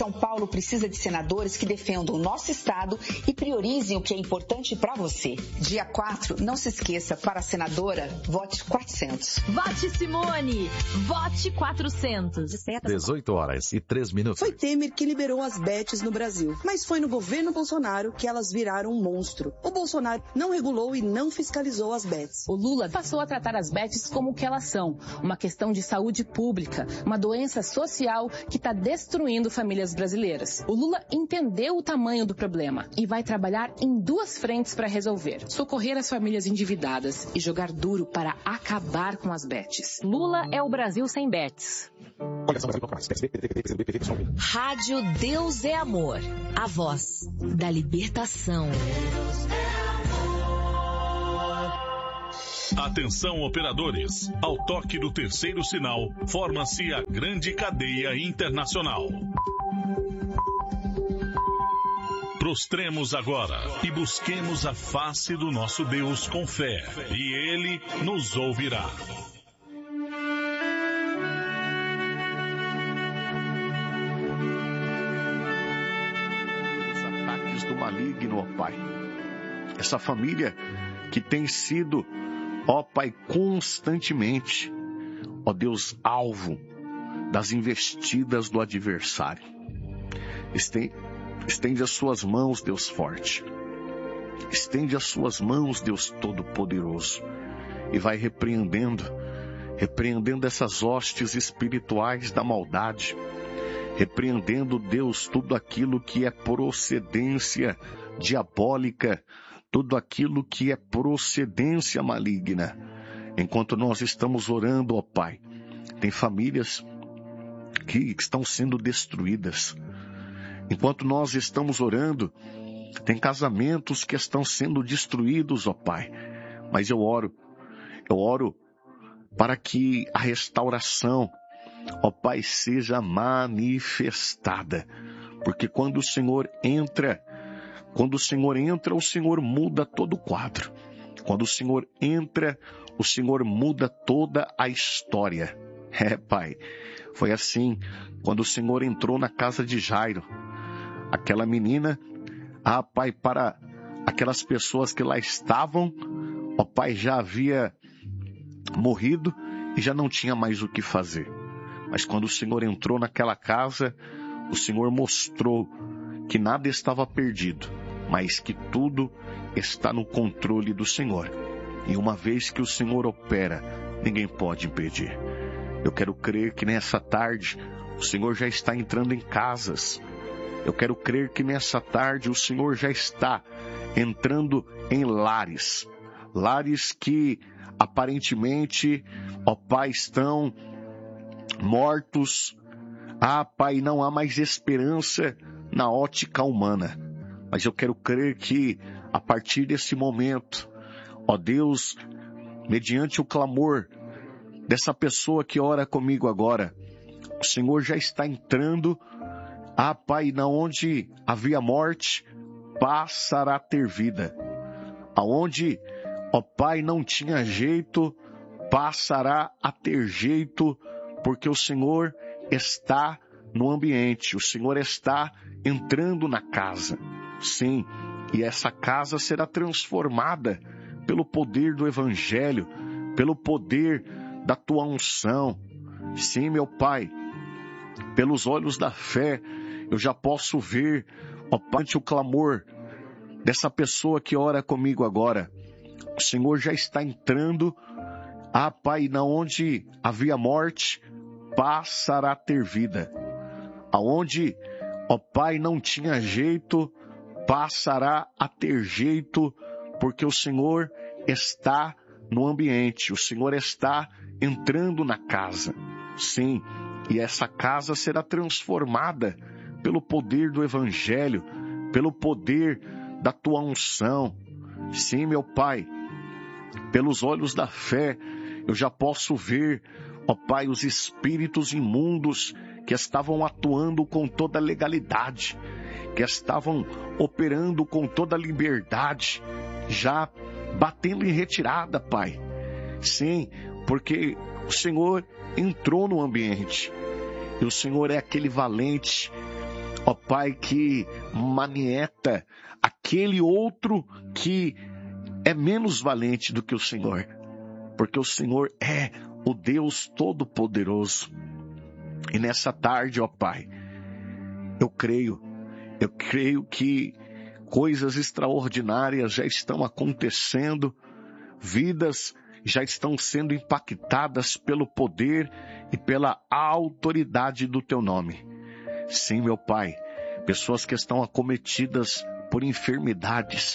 São Paulo precisa de senadores que defendam o nosso estado e priorizem o que é importante para você. Dia 4, não se esqueça, para a senadora, vote 400. Vote Simone! Vote 400. 18h03. Foi Temer que liberou as bets no Brasil, mas foi no governo Bolsonaro que elas viraram um monstro. O Bolsonaro não regulou e não fiscalizou as bets. O Lula passou a tratar as bets como o que elas são, uma questão de saúde pública, uma doença social que está destruindo famílias brasileiras. O Lula entendeu o tamanho do problema e vai trabalhar em duas frentes para resolver: socorrer as famílias endividadas e jogar duro para acabar com as bets. Lula é o Brasil sem bets. Rádio Deus é Amor, a voz da libertação. Atenção, operadores. Ao toque do terceiro sinal, forma-se a grande cadeia internacional. Prostremos agora e busquemos a face do nosso Deus com fé, e Ele nos ouvirá. Os ataques do maligno, ó Pai. Essa família que tem sido, ó Pai, constantemente, ó Deus, alvo das investidas do adversário. Estende as suas mãos, Deus forte. Estende as suas mãos, Deus todo-poderoso. E vai repreendendo essas hostes espirituais da maldade. Repreendendo, Deus, tudo aquilo que é procedência diabólica, tudo aquilo que é procedência maligna. Enquanto nós estamos orando, ó Pai, tem famílias que estão sendo destruídas. Enquanto nós estamos orando, tem casamentos que estão sendo destruídos, ó Pai. Mas eu oro para que a restauração, ó Pai, seja manifestada. Porque quando o Senhor entra, o Senhor muda todo o quadro. Quando o Senhor entra, o Senhor muda toda a história. Pai, foi assim quando o Senhor entrou na casa de Jairo. Aquela menina, Pai, para aquelas pessoas que lá estavam, ó Pai, já havia morrido e já não tinha mais o que fazer. Mas quando o Senhor entrou naquela casa, o Senhor mostrou que nada estava perdido, mas que tudo está no controle do Senhor. E uma vez que o Senhor opera, ninguém pode impedir. Eu quero crer que nessa tarde o Senhor já está entrando em casas. Eu quero crer que nessa tarde o Senhor já está entrando em lares. Lares que aparentemente, ó Pai, estão mortos. Pai, não há mais esperança na ótica humana. Mas eu quero crer que a partir desse momento, ó Deus, mediante o clamor dessa pessoa que ora comigo agora, o Senhor já está entrando. Pai, na onde havia morte, passará a ter vida. Aonde, ó Pai, não tinha jeito, passará a ter jeito, porque o Senhor está no ambiente, o Senhor está entrando na casa. Sim, e essa casa será transformada pelo poder do Evangelho, pelo poder da Tua unção. Sim, meu Pai, pelos olhos da fé, eu já posso ver, ó Pai, o clamor dessa pessoa que ora comigo agora. O Senhor já está entrando. Pai, na onde havia morte, passará a ter vida. Aonde, ó Pai, não tinha jeito, passará a ter jeito, porque o Senhor está no ambiente, o Senhor está entrando na casa. Sim, e essa casa será transformada pelo poder do Evangelho, pelo poder da Tua unção. Sim, meu Pai, pelos olhos da fé, eu já posso ver, ó Pai, os espíritos imundos que estavam atuando com toda legalidade, que estavam operando com toda liberdade, já batendo em retirada, Pai. Sim, porque o Senhor entrou no ambiente. E o Senhor é aquele valente, ó Pai, que manieta aquele outro que é menos valente do que o Senhor, porque o Senhor é o Deus Todo-Poderoso. E nessa tarde, ó Pai, eu creio que coisas extraordinárias já estão acontecendo, vidas já estão sendo impactadas pelo poder e pela autoridade do Teu nome. Sim, meu Pai, pessoas que estão acometidas por enfermidades,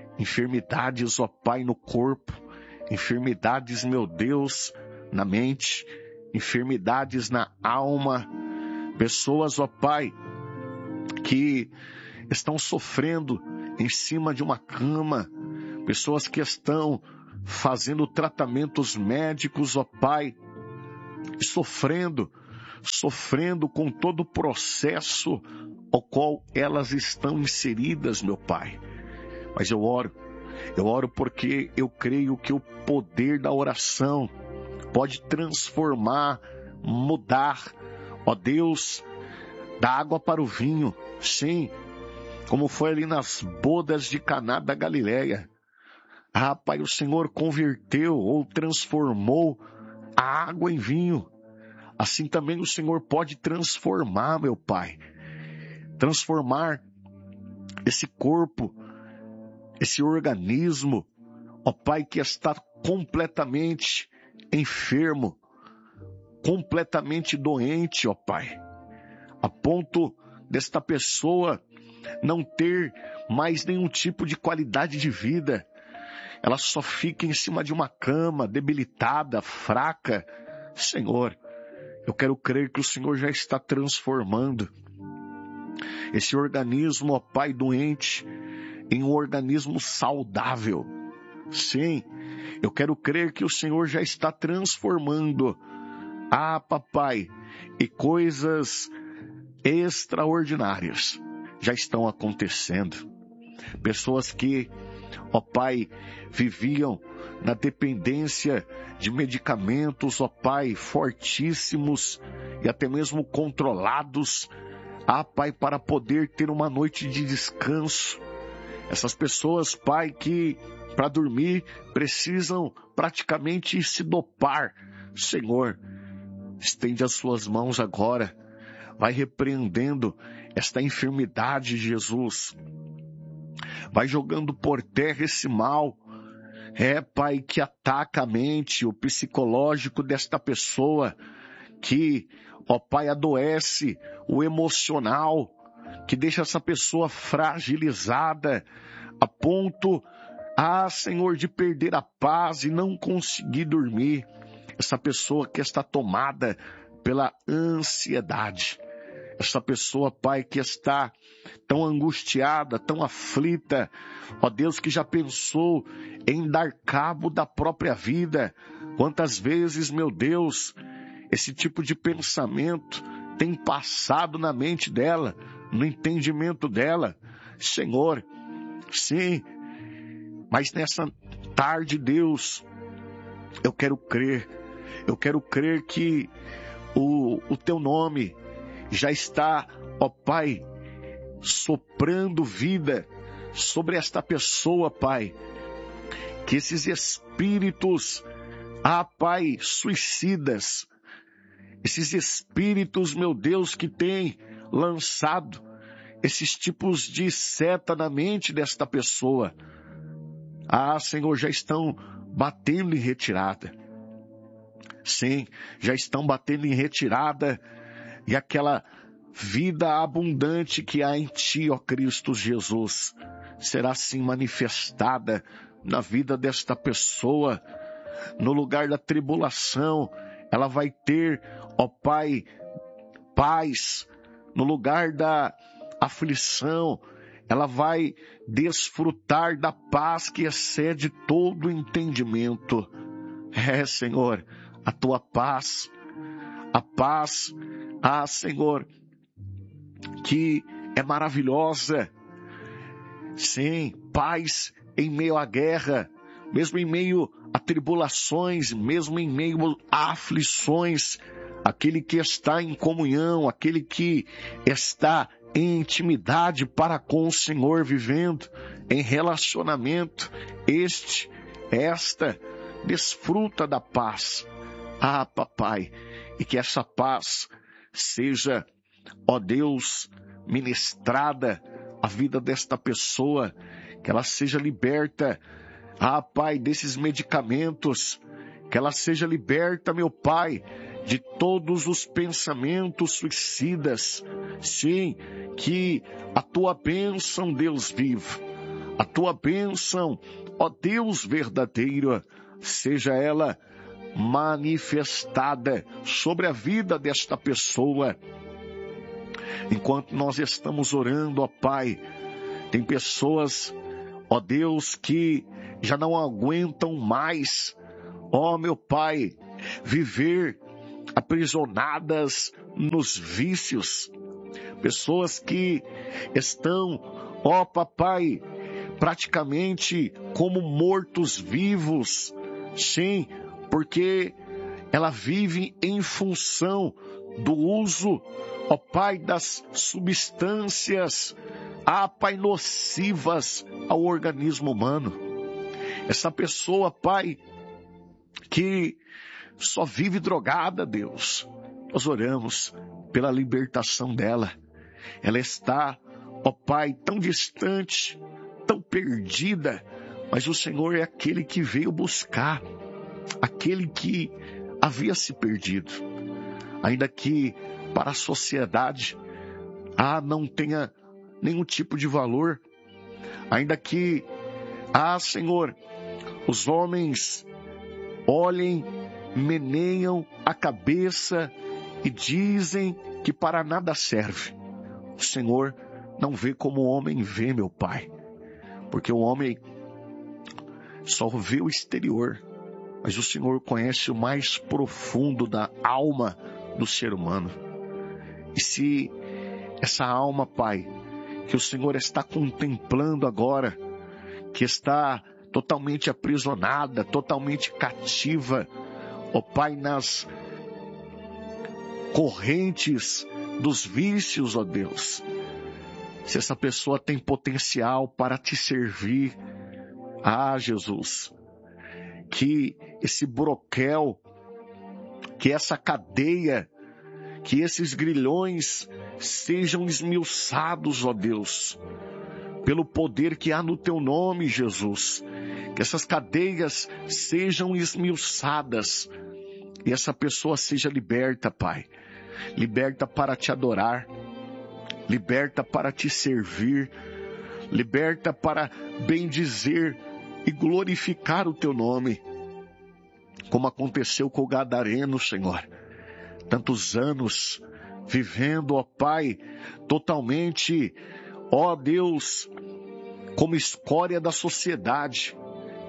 ó Pai, no corpo, enfermidades, meu Deus, na mente, enfermidades na alma, pessoas, ó Pai, que estão sofrendo em cima de uma cama, pessoas que estão fazendo tratamentos médicos, ó Pai, sofrendo com todo o processo ao qual elas estão inseridas, meu Pai. Mas eu oro porque eu creio que o poder da oração pode transformar, mudar, ó Deus, da água para o vinho, sim, como foi ali nas bodas de Caná da Galileia. Ah, Pai, o Senhor converteu ou transformou a água em vinho. Assim também o Senhor pode transformar, meu Pai, transformar esse corpo, esse organismo, ó Pai, que está completamente enfermo, completamente doente, ó Pai, a ponto desta pessoa não ter mais nenhum tipo de qualidade de vida. Ela só fica em cima de uma cama, debilitada, fraca. Senhor, eu quero crer que o Senhor já está transformando esse organismo, ó Pai, doente, em um organismo saudável. Sim, eu quero crer que o Senhor já está transformando, papai, e coisas extraordinárias já estão acontecendo. Pessoas que, ó Pai, viviam na dependência de medicamentos, ó Pai, fortíssimos e até mesmo controlados, Pai, para poder ter uma noite de descanso. Essas pessoas, Pai, que para dormir precisam praticamente se dopar. Senhor, estende as suas mãos agora, vai repreendendo esta enfermidade, Jesus. Vai jogando por terra esse mal, Pai, que ataca a mente, o psicológico desta pessoa, que, ó Pai, adoece o emocional, que deixa essa pessoa fragilizada, a ponto, Senhor, de perder a paz e não conseguir dormir. Essa pessoa que está tomada pela ansiedade. Essa pessoa, Pai, que está tão angustiada, tão aflita, ó Deus, que já pensou em dar cabo da própria vida. Quantas vezes, meu Deus, esse tipo de pensamento tem passado na mente dela, no entendimento dela. Senhor, sim, mas nessa tarde, Deus, eu quero crer que o Teu nome já está, ó Pai, soprando vida sobre esta pessoa, Pai. Que esses espíritos, Pai, suicidas, esses espíritos, meu Deus, que têm lançado esses tipos de seta na mente desta pessoa, Senhor, já estão batendo em retirada. Sim, já estão batendo em retirada, e aquela vida abundante que há em Ti, ó Cristo Jesus, será assim manifestada na vida desta pessoa. No lugar da tribulação, ela vai ter, ó Pai, paz. No lugar da aflição, ela vai desfrutar da paz que excede todo o entendimento. Senhor, a Tua paz, a paz, Senhor, que é maravilhosa. Sim, paz em meio à guerra, mesmo em meio a tribulações, mesmo em meio a aflições. Aquele que está em comunhão, aquele que está em intimidade para com o Senhor, vivendo em relacionamento, esta desfruta da paz. Ah, papai, e que essa paz seja, ó Deus, ministrada à vida desta pessoa, que ela seja liberta, ah, Pai, desses medicamentos, que ela seja liberta, meu Pai, de todos os pensamentos suicidas. Sim, que a tua bênção, Deus vivo, a tua bênção, ó Deus verdadeiro, seja ela manifestada sobre a vida desta pessoa. Enquanto nós estamos orando, ó Pai, tem pessoas, ó Deus, que já não aguentam mais, ó meu Pai, viver aprisionadas nos vícios. Pessoas que estão, ó papai, praticamente como mortos-vivos. Sim, porque ela vive em função do uso, ó Pai, das substâncias, Pai, nocivas ao organismo humano. Essa pessoa, Pai, que só vive drogada, Deus, nós oramos pela libertação dela. Ela está, ó Pai, tão distante, tão perdida, mas o Senhor é aquele que veio buscar, aquele que havia se perdido, ainda que para a sociedade não tenha nenhum tipo de valor, ainda que Senhor, os homens olhem, meneiam a cabeça e dizem que para nada serve. O Senhor não vê como o homem vê, meu Pai, porque o homem só vê o exterior, mas o Senhor conhece o mais profundo da alma do ser humano. E se essa alma, Pai, que o Senhor está contemplando agora, que está totalmente aprisionada, totalmente cativa, ó Pai, nas correntes dos vícios, ó Deus, se essa pessoa tem potencial para te servir, Jesus, que esse broquel, que essa cadeia, que esses grilhões sejam esmiuçados, ó Deus, pelo poder que há no teu nome, Jesus. Que essas cadeias sejam esmiuçadas e essa pessoa seja liberta, Pai. Liberta para te adorar, liberta para te servir, liberta para bendizer e glorificar o teu nome, como aconteceu com o gadareno, Senhor. Tantos anos vivendo, ó Pai, totalmente, ó Deus, como escória da sociedade.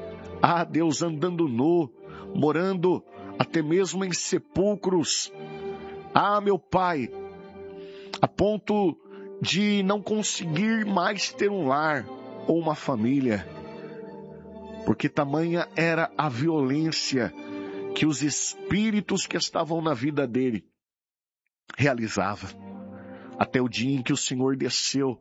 Deus, andando nu, morando até mesmo em sepulcros. Meu Pai, a ponto de não conseguir mais ter um lar ou uma família, porque tamanha era a violência que os espíritos que estavam na vida dele realizavam. Até o dia em que o Senhor desceu,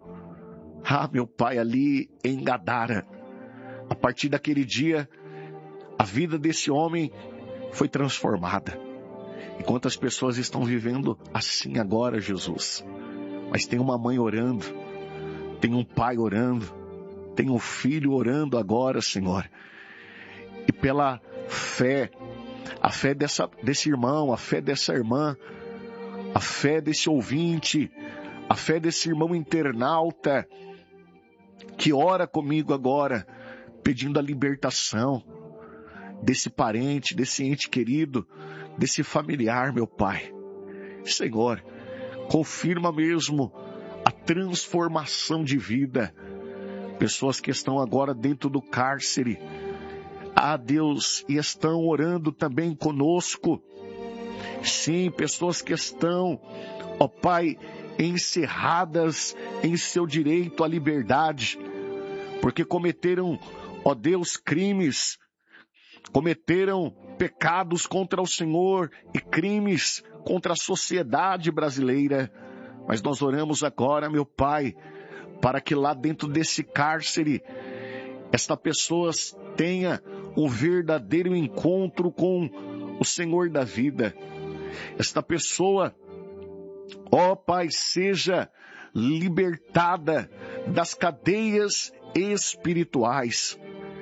meu Pai, ali em Gadara. A partir daquele dia, a vida desse homem foi transformada. E quantas pessoas estão vivendo assim agora, Jesus? Mas tem uma mãe orando, tem um pai orando, tem um filho orando agora, Senhor. E pela fé, a fé desse irmão, a fé dessa irmã, a fé desse ouvinte, a fé desse irmão internauta que ora comigo agora, pedindo a libertação desse parente, desse ente querido, desse familiar, meu Pai. Senhor, confirma mesmo a transformação de vida. Pessoas que estão agora dentro do cárcere, Deus, e estão orando também conosco. Sim, pessoas que estão, ó Pai, encerradas em seu direito à liberdade, porque cometeram, ó Deus, crimes, cometeram pecados contra o Senhor e crimes contra a sociedade brasileira. Mas nós oramos agora, meu Pai, para que lá dentro desse cárcere, esta pessoa tenha um verdadeiro encontro com o Senhor da vida. Esta pessoa, ó Pai, seja libertada das cadeias espirituais.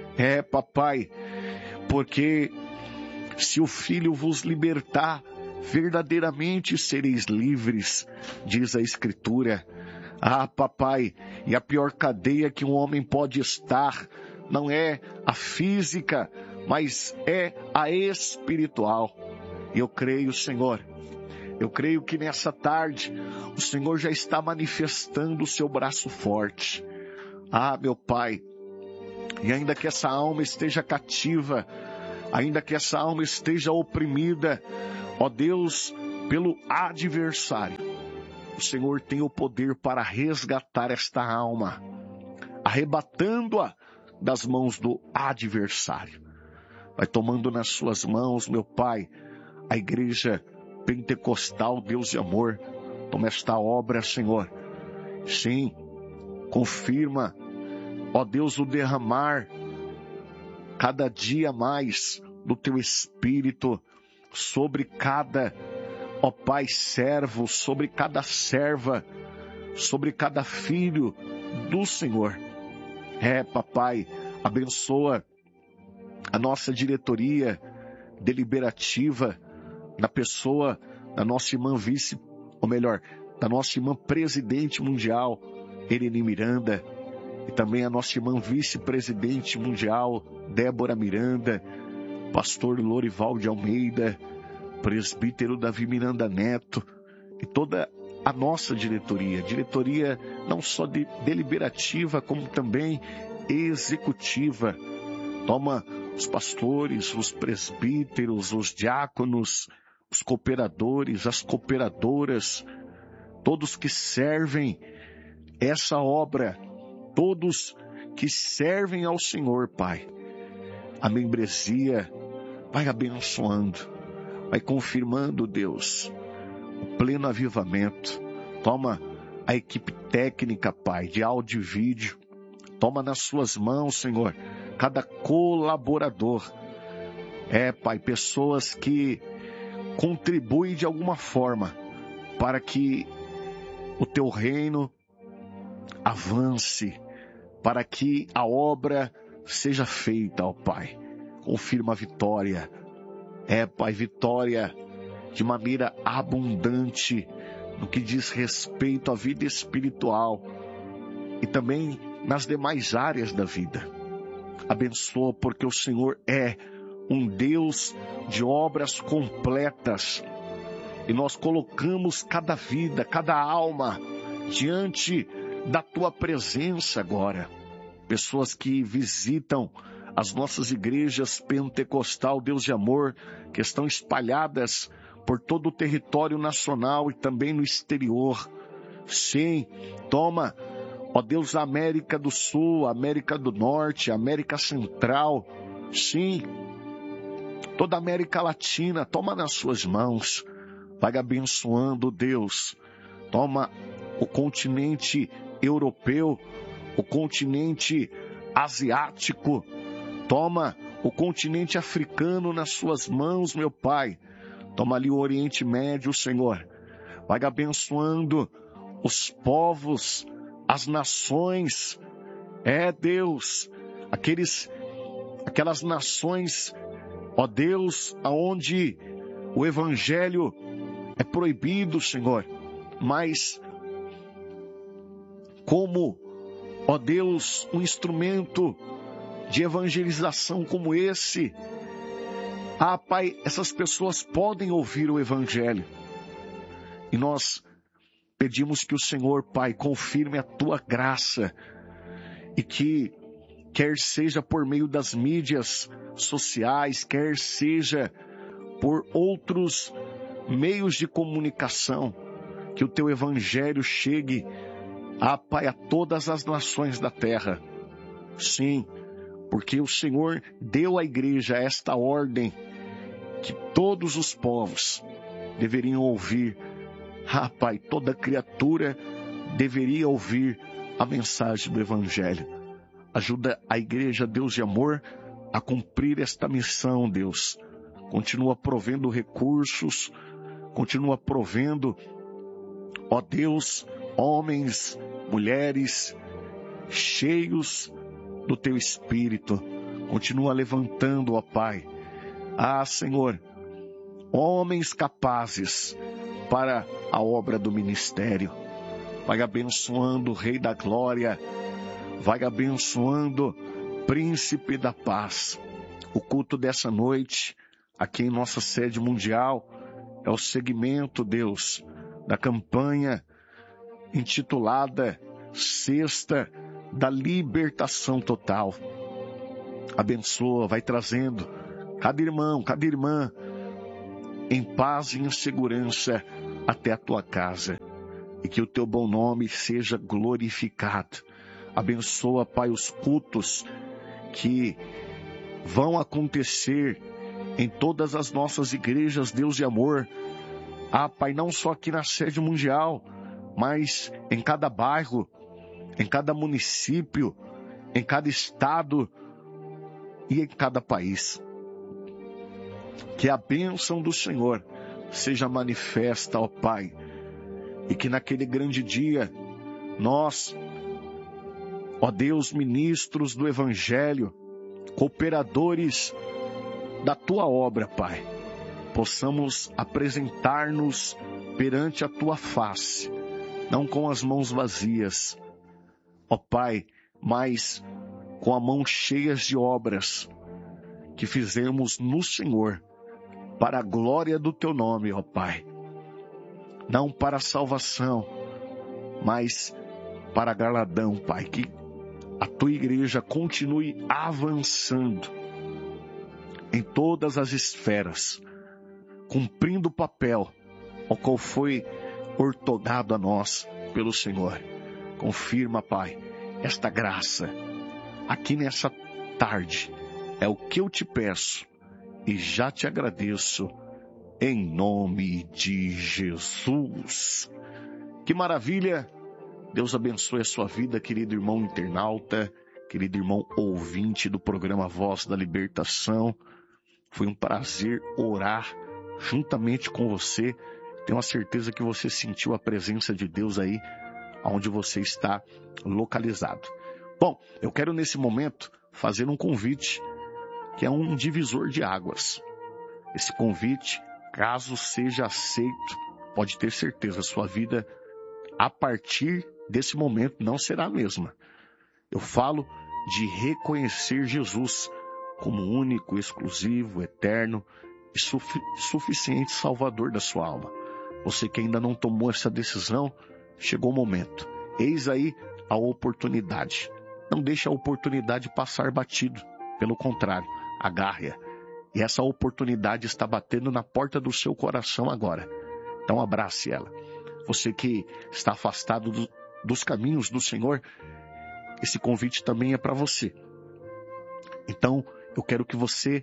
Papai, porque se o Filho vos libertar, verdadeiramente sereis livres, diz a Escritura. Papai, e a pior cadeia que um homem pode estar não é a física, mas é a espiritual. Eu creio, Senhor, eu creio que nessa tarde o Senhor já está manifestando o seu braço forte. Meu Pai, e ainda que essa alma esteja cativa, ainda que essa alma esteja oprimida, ó Deus, pelo adversário, o Senhor tem o poder para resgatar esta alma, arrebatando-a das mãos do adversário. Vai tomando nas suas mãos, meu Pai, a igreja pentecostal, Deus de amor. Toma esta obra, Senhor. Sim, confirma, ó Deus, o derramar cada dia mais do Teu Espírito sobre cada, ó Pai, servo, sobre cada serva, sobre cada filho do Senhor. Papai, abençoa a nossa diretoria deliberativa, na pessoa da nossa irmã vice, ou melhor, da nossa irmã presidente mundial, Irene Miranda, e também a nossa irmã vice-presidente mundial, Débora Miranda, pastor Lorival de Almeida, presbítero Davi Miranda Neto, e toda a nossa diretoria não só deliberativa, como também executiva. Toma os pastores, os presbíteros, os diáconos, os cooperadores, as cooperadoras, todos que servem essa obra, todos que servem ao Senhor, Pai. A membresia vai abençoando, vai confirmando, Deus, o pleno avivamento. Toma a equipe técnica, Pai, de áudio e vídeo. Toma nas suas mãos, Senhor, cada colaborador. Pai, pessoas que contribuem de alguma forma para que o Teu reino avance, para que a obra seja feita, ó Pai. Confirma a vitória. Pai, vitória de maneira abundante no que diz respeito à vida espiritual e também nas demais áreas da vida. Abençoa, porque o Senhor é um Deus de obras completas. E nós colocamos cada vida, cada alma diante da Tua presença agora. Pessoas que visitam as nossas igrejas pentecostal, Deus de amor, que estão espalhadas por todo o território nacional e também no exterior. Sim, toma, ó Deus, a América do Sul, a América do Norte, a América Central. Sim, toda a América Latina, toma nas suas mãos. Vai abençoando, Deus. Toma o continente europeu, o continente asiático. Toma o continente africano nas suas mãos, meu Pai. Toma ali o Oriente Médio, Senhor. Vai abençoando os povos, as nações. Deus, aquelas nações, ó Deus, aonde o Evangelho é proibido, Senhor. Mas como, ó Deus, um instrumento de evangelização como esse, Pai, essas pessoas podem ouvir o Evangelho. E nós pedimos que o Senhor, Pai, confirme a Tua graça e que, quer seja por meio das mídias sociais, quer seja por outros meios de comunicação, que o Teu Evangelho chegue, Pai, a todas as nações da terra. Sim, porque o Senhor deu à igreja esta ordem, que todos os povos deveriam ouvir Pai, toda criatura deveria ouvir a mensagem do Evangelho. Ajuda a Igreja Deus de Amor a cumprir esta missão, Deus. Continua provendo recursos, continua provendo, ó Deus, homens, mulheres, cheios do Teu Espírito. Continua levantando, ó Pai. Senhor, homens capazes para a obra do ministério. Vai abençoando o Rei da Glória, vai abençoando Príncipe da Paz. O culto dessa noite, aqui em nossa sede mundial, é o segmento, Deus, da campanha intitulada Sexta da Libertação Total. Abençoa, vai trazendo cada irmão, cada irmã em paz e em segurança até a tua casa. E que o teu bom nome seja glorificado. Abençoa, Pai, os cultos que vão acontecer em todas as nossas igrejas, Deus de amor. Pai, não só aqui na sede mundial, mas em cada bairro, em cada município, em cada estado e em cada país. Que a bênção do Senhor seja manifesta, ó Pai, e que naquele grande dia, nós, ó Deus, ministros do Evangelho, cooperadores da Tua obra, Pai, possamos apresentar-nos perante a Tua face, não com as mãos vazias, ó Pai, mas com a mão cheias de obras que fizemos no Senhor, para a glória do Teu nome, ó Pai. Não para a salvação, mas para galardão, Pai, que a Tua igreja continue avançando em todas as esferas, cumprindo o papel ao qual foi ortogado a nós pelo Senhor. Confirma, Pai, esta graça aqui nessa tarde. É o que eu te peço e já te agradeço em nome de Jesus. Que maravilha! Deus abençoe a sua vida, querido irmão internauta, querido irmão ouvinte do programa Voz da Libertação. Foi um prazer orar juntamente com você. Tenho a certeza que você sentiu a presença de Deus aí onde você está localizado. Bom, eu quero nesse momento fazer um convite que é um divisor de águas. Esse convite, caso seja aceito, pode ter certeza, sua vida a partir desse momento não será a mesma. Eu falo de reconhecer Jesus como único, exclusivo, eterno e suficiente Salvador da sua alma. Você que ainda não tomou essa decisão, chegou o momento. Eis aí a oportunidade. Não deixe a oportunidade passar batido. Pelo contrário, agarre-a. E essa oportunidade está batendo na porta do seu coração agora. Então abrace ela. Você que está afastado dos caminhos do Senhor, esse convite também é para você. Então, eu quero que você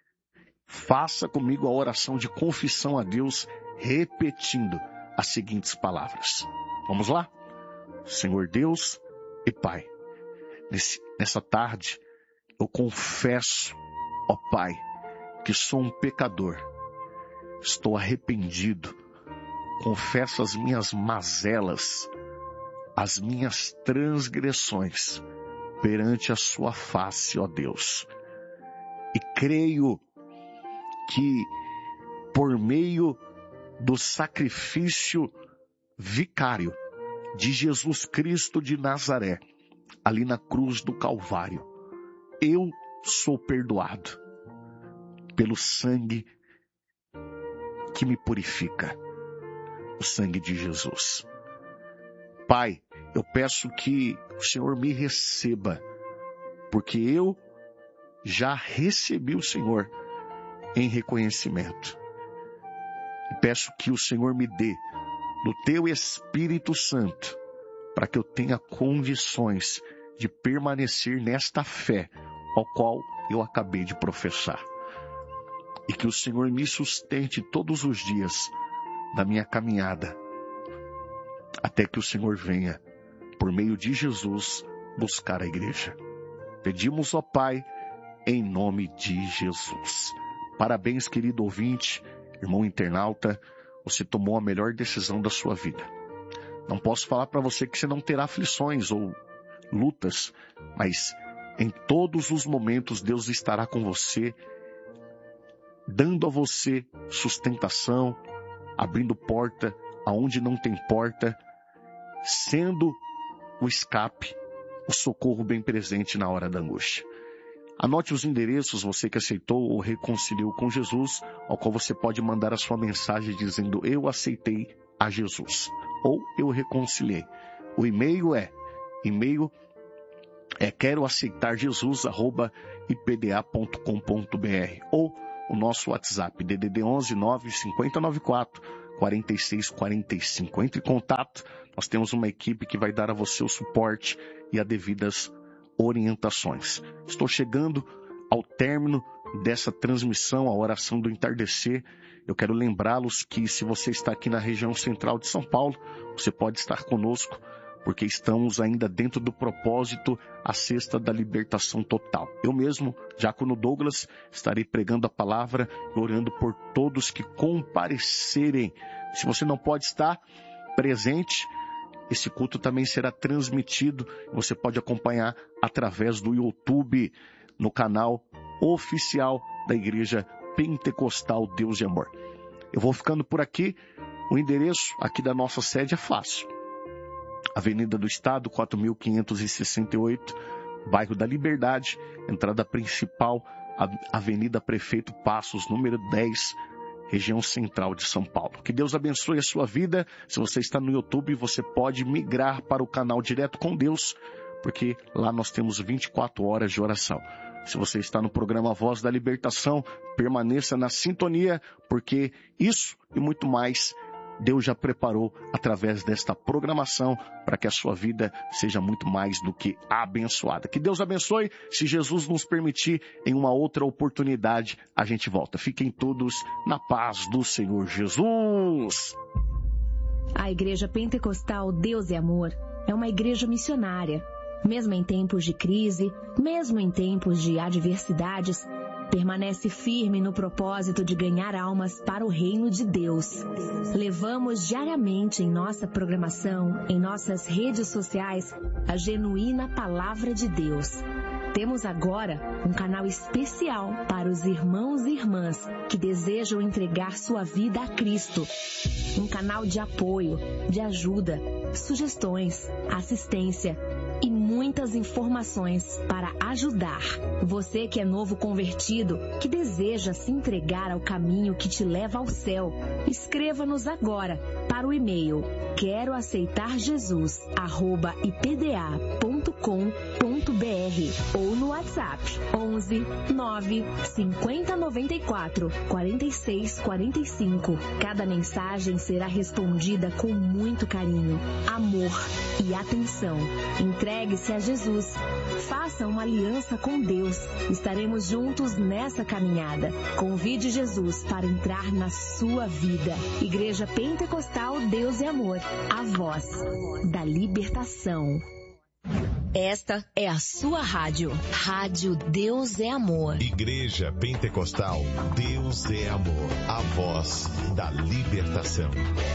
faça comigo a oração de confissão a Deus, repetindo as seguintes palavras. Vamos lá? Senhor Deus e Pai, nessa tarde, eu confesso, ó Pai, que sou um pecador. Estou arrependido. Confesso as minhas mazelas, as minhas transgressões perante a sua face, ó Deus. E creio que por meio do sacrifício vicário de Jesus Cristo de Nazaré, ali na cruz do Calvário, eu sou perdoado pelo sangue que me purifica, o sangue de Jesus. Pai, eu peço que o Senhor me receba, porque eu já recebi o Senhor em reconhecimento. E peço que o Senhor me dê do Teu Espírito Santo, para que eu tenha condições de permanecer nesta fé, ao qual eu acabei de professar. E que o Senhor me sustente todos os dias da minha caminhada até que o Senhor venha, por meio de Jesus, buscar a igreja. Pedimos, ó Pai, em nome de Jesus. Parabéns, querido ouvinte, irmão internauta, você tomou a melhor decisão da sua vida. Não posso falar para você que você não terá aflições ou lutas, mas em todos os momentos Deus estará com você, dando a você sustentação, abrindo porta aonde não tem porta, sendo o escape, o socorro bem presente na hora da angústia. Anote os endereços, você que aceitou ou reconciliou com Jesus, ao qual você pode mandar a sua mensagem dizendo: eu aceitei a Jesus, ou eu reconciliei. O e-mail é quero aceitar Jesus, @ipda.com.br, ou o nosso WhatsApp, DDD 11 95094 4645. Entre em contato, nós temos uma equipe que vai dar a você o suporte e as devidas orientações. Estou chegando ao término dessa transmissão, a oração do entardecer. Eu quero lembrá-los que se você está aqui na região central de São Paulo, você pode estar conosco, porque estamos ainda dentro do propósito, a Sexta da Libertação Total. Eu mesmo, Diácono Douglas, estarei pregando a palavra e orando por todos que comparecerem. Se você não pode estar presente, esse culto também será transmitido. Você pode acompanhar através do YouTube, no canal oficial da Igreja Pentecostal Deus e Amor. Eu vou ficando por aqui. O endereço aqui da nossa sede é fácil. Avenida do Estado, 4.568, bairro da Liberdade, entrada principal, Avenida Prefeito Passos, número 10, região central de São Paulo. Que Deus abençoe a sua vida. Se você está no YouTube, você pode migrar para o canal Direto com Deus, porque lá nós temos 24 horas de oração. Se você está no programa Voz da Libertação, permaneça na sintonia, porque isso e muito mais Deus já preparou através desta programação para que a sua vida seja muito mais do que abençoada. Que Deus abençoe. Se Jesus nos permitir, em uma outra oportunidade, a gente volta. Fiquem todos na paz do Senhor Jesus. A Igreja Pentecostal Deus e Amor é uma igreja missionária. Mesmo em tempos de crise, mesmo em tempos de adversidades, permanece firme no propósito de ganhar almas para o reino de Deus. Levamos diariamente em nossa programação, em nossas redes sociais, a genuína palavra de Deus. Temos agora um canal especial para os irmãos e irmãs que desejam entregar sua vida a Cristo. Um canal de apoio, de ajuda, sugestões, assistência e muitas informações para ajudar. Você que é novo convertido, que deseja se entregar ao caminho que te leva ao céu, escreva-nos agora para o e-mail queroaceitarjesus@ipda.com.br ou no WhatsApp 11 9 50 94 46 45. Cada mensagem será respondida com muito carinho, amor e atenção. Entregue-se a Jesus. Faça uma aliança com Deus. Estaremos juntos nessa caminhada. Convide Jesus para entrar na sua vida. Igreja Pentecostal Deus e Amor. A voz da libertação. Esta é a sua rádio. Rádio Deus é Amor. Igreja Pentecostal Deus é Amor. A voz da libertação.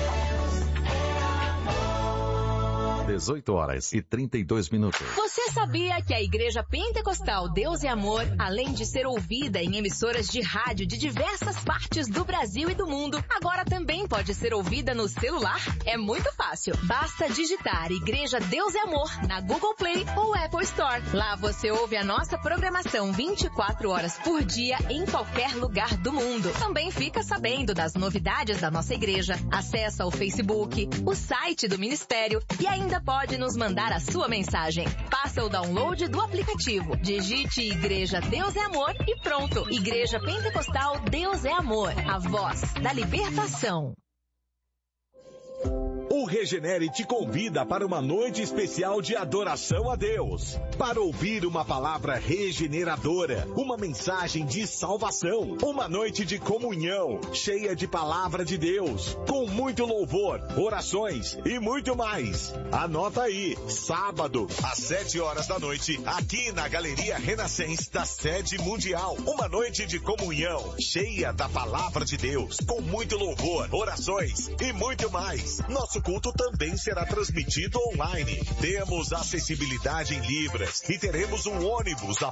18h32. Você sabia que a Igreja Pentecostal Deus e Amor, além de ser ouvida em emissoras de rádio de diversas partes do Brasil e do mundo, agora também pode ser ouvida no celular? É muito fácil. Basta digitar Igreja Deus e Amor na Google Play ou Apple Store. Lá você ouve a nossa programação 24 horas por dia em qualquer lugar do mundo. Também fica sabendo das novidades da nossa igreja, acessa o Facebook, o site do ministério e ainda pode nos mandar a sua mensagem. Faça o download do aplicativo. Digite Igreja Deus é Amor e pronto. Igreja Pentecostal Deus é Amor. A voz da libertação. O Regenere te convida para uma noite especial de adoração a Deus, para ouvir uma palavra regeneradora, uma mensagem de salvação, uma noite de comunhão, cheia de palavra de Deus, com muito louvor, orações e muito mais. Anota aí, sábado, às 19h, aqui na Galeria Renascença da Sede Mundial, uma noite de comunhão, cheia da palavra de Deus, com muito louvor, orações e muito mais. Nosso culto também será transmitido online. Temos acessibilidade em Libras e teremos um ônibus